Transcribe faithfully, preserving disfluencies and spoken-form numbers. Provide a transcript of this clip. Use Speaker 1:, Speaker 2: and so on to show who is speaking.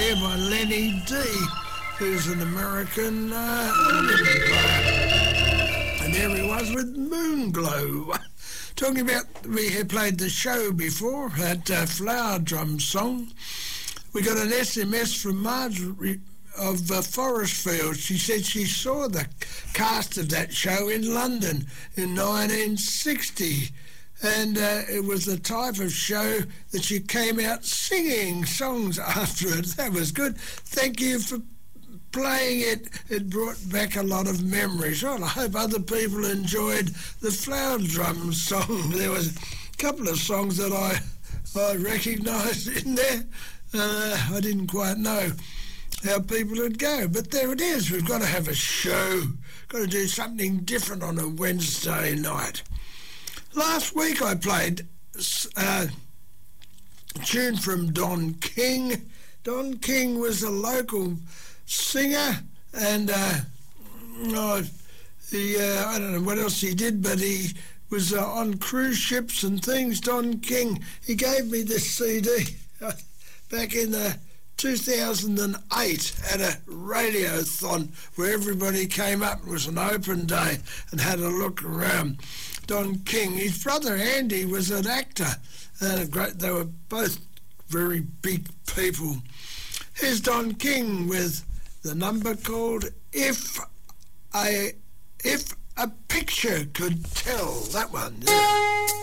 Speaker 1: here by Lenny D, who's an American uh, organ player. And there he was with Moonglow. Talking about, we had played the show before, that uh, Flower Drum song. We got an S M S from Marjorie of uh, Forestfield. She said she saw the cast of that show in London in nineteen sixty. And uh, it was the type of show that she came out singing songs after it. That was good. Thank you for playing it. It brought back a lot of memories. Well, I hope other people enjoyed the Flower Drum song. There was a couple of songs that I, I recognised in there. Uh, I didn't quite know how people would go. But there it is. We've got to have a show. Got to do something different on a Wednesday night. Last week I played uh, a tune from Don King. Don King was a local singer, and uh, oh, he, uh, I don't know what else he did, but he was uh, on cruise ships and things. Don King, he gave me this C D back in the two thousand eight at a radiothon where everybody came up. It was an open day and had a look around. Don King, his brother Andy was an actor, and a great, they were both very big people. Here's Don King with the number called If a If a Picture Could Tell, that one. Yeah.